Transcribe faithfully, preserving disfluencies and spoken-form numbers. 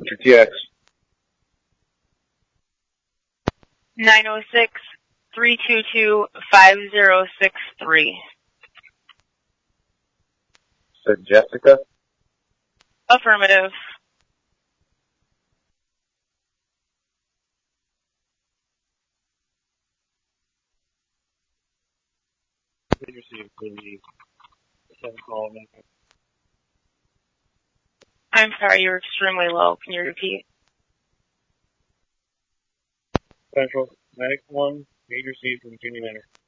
Century T X. nine oh six, three two two, five oh six three. Said Jessica. Affirmative. Please receive for the seven call. I'm sorry, you're extremely low. Can you repeat? Central, Medic one, major C from Virginia Manor.